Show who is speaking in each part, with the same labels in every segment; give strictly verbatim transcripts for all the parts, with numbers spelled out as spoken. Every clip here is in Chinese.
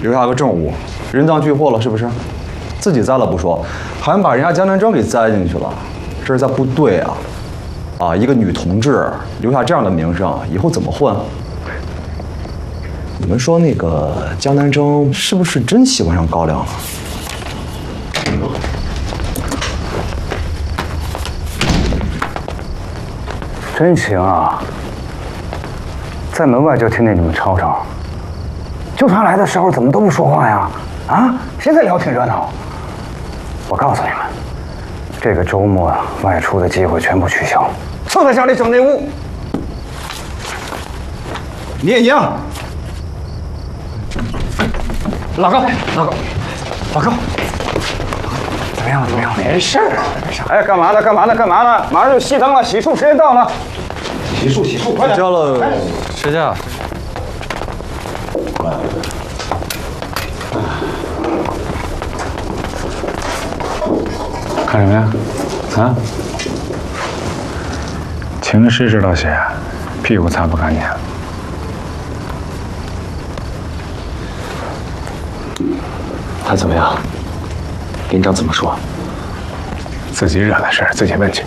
Speaker 1: 留下个证物，人赃俱获了，是不是？自己栽了不说，还把人家江南征给栽进去了，这是在部队啊！啊，一个女同志留下这样的名声，以后怎么混？你们说那个江南征是不是真喜欢上高粱了？
Speaker 2: 真行啊！在门外就听见你们吵吵，就他来的时候怎么都不说话呀？啊，谁在聊挺热闹？我告诉你们，这个周末外出的机会全部取消，凑在家里整内务。
Speaker 3: 你也一样。老高，老高，老高，
Speaker 2: 怎么样？怎么样？
Speaker 3: 没事儿，没事。
Speaker 2: 哎，干嘛呢？干嘛呢？干嘛呢？马上就熄灯了，洗漱时间到了。
Speaker 3: 洗漱，洗漱，快点。
Speaker 1: 交了，
Speaker 4: 谁家？
Speaker 2: 看什么呀？啊？情诗知道写，屁股擦不干净。
Speaker 3: 他怎么样？连长怎么说？
Speaker 2: 自己惹的事，自己问去。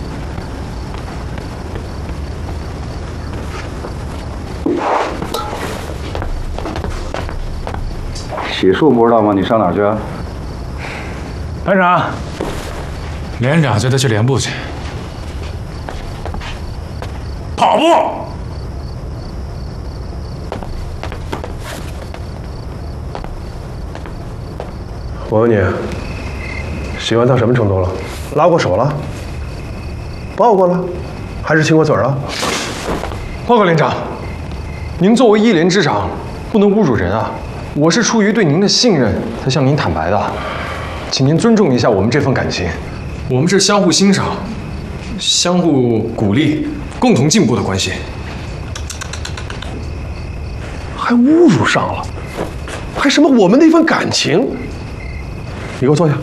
Speaker 2: 洗漱不知道吗？你上哪儿去啊？班长。
Speaker 4: 连长叫他去连部去。跑步。
Speaker 5: 我问你，喜欢到什么程度了？拉过手了？抱过了？还是亲过嘴了？
Speaker 6: 报告连长，您作为一连之长，不能侮辱人啊！我是出于对您的信任才向您坦白的，请您尊重一下我们这份感情。我们是相互欣赏、相互鼓励、共同进步的关系。
Speaker 5: 还侮辱上了？还什么我们那份感情？你给我坐下。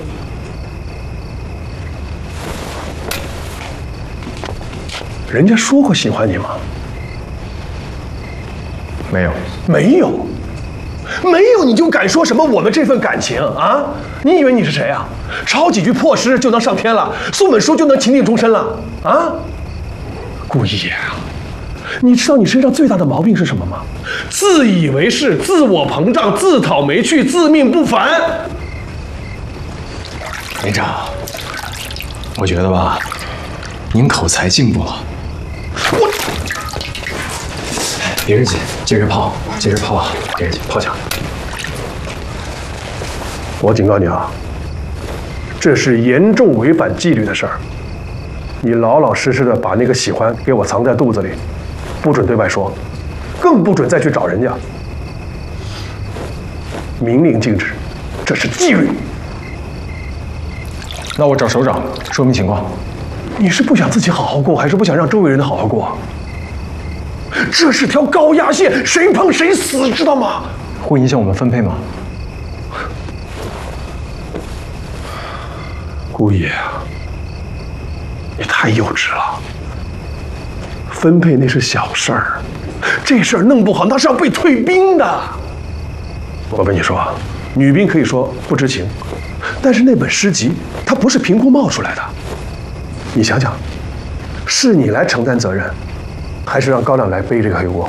Speaker 5: 人家说过喜欢你吗？
Speaker 6: 没有，
Speaker 5: 没有，没有，你就敢说什么我们这份感情啊？你以为你是谁啊？抄几句破诗就能上天了，送本书就能情定终身了啊？顾一野啊，你知道你身上最大的毛病是什么吗？自以为是，自我膨胀，自讨没趣，自命不凡。
Speaker 6: 连长，我觉得吧，您口才进步了。
Speaker 5: 我，
Speaker 6: 别着急，接着泡，接着泡啊，别着急，泡脚。
Speaker 5: 我警告你啊，这是严重违反纪律的事儿。你老老实实的把那个喜欢给我藏在肚子里，不准对外说，更不准再去找人家。明令禁止，这是纪律。
Speaker 6: 那我找首长说明情况。
Speaker 5: 你是不想自己好好过，还是不想让周围人好好过？这是条高压线，谁碰谁死，知道吗？
Speaker 6: 会影响我们分配吗？
Speaker 5: 顾野啊，你太幼稚了。分配那是小事儿，这事儿弄不好那是要被退兵的。我跟你说，女兵可以说不知情，但是那本诗集它不是凭空冒出来的。你想想，是你来承担责任，还是让高亮来背这个黑锅？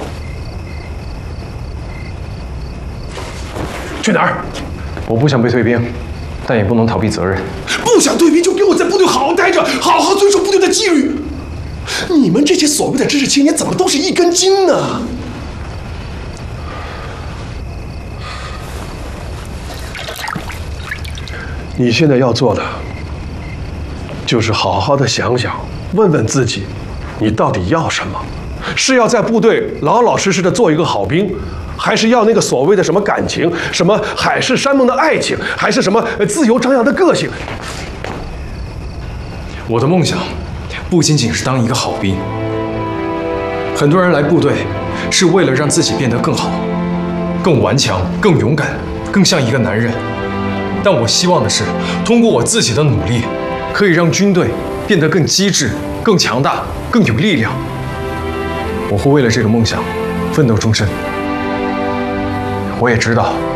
Speaker 5: 去哪儿？
Speaker 6: 我不想被退兵，但也不能逃避责任。
Speaker 5: 不想退兵就给我在部队好好待着，好好遵守部队的纪律。你们这些所谓的知识青年，怎么都是一根筋呢？你现在要做的，就是好好的想想，问问自己，你到底要什么？是要在部队老老实实的做一个好兵，还是要那个所谓的什么感情，什么海誓山盟的爱情，还是什么自由张扬的个性？
Speaker 6: 我的梦想不仅仅是当一个好兵。很多人来部队是为了让自己变得更好、更顽强、更勇敢、更像一个男人。但我希望的是，通过我自己的努力，可以让军队变得更机智、更强大、更有力量。我会为了这个梦想奋斗终身。我也知道，